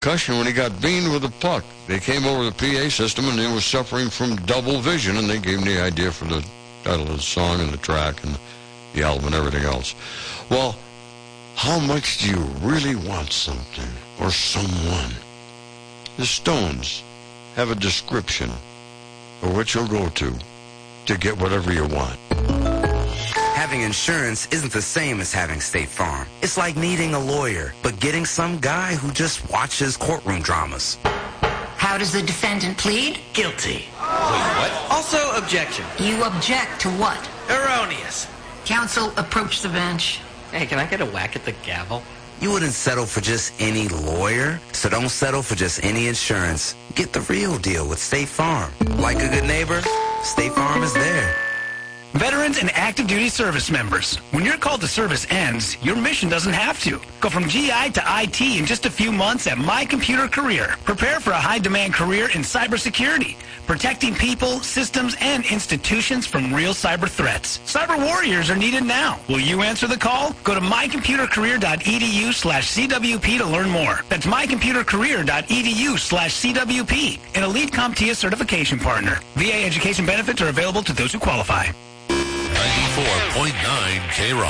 concussion when he got beamed with a puck. They came over the PA system, and he was suffering from double vision, and they gave him the idea for the title of the song and the track and the album and everything else. Well, how much do you really want something or someone? The Stones have a description of what you'll go to get whatever you want. Having insurance isn't the same as having State Farm. It's like needing a lawyer, but getting some guy who just watches courtroom dramas. How does the defendant plead? Guilty. Wait, what? Also, objection. You object to what? Erroneous. Counsel, approach the bench. Hey, can I get a whack at the gavel? You wouldn't settle for just any lawyer, so don't settle for just any insurance. Get the real deal with State Farm. Like a good neighbor, State Farm is there. Veterans and active duty service members, when your call to service ends, your mission doesn't have to. Go from GI to IT in just a few months at My Computer Career. Prepare for a high-demand career in cybersecurity, protecting people, systems, and institutions from real cyber threats. Cyber warriors are needed now. Will you answer the call? Go to mycomputercareer.edu/CWP to learn more. That's mycomputercareer.edu/CWP, an elite CompTIA certification partner. VA education benefits are available to those who qualify. 94.9 K-Rock.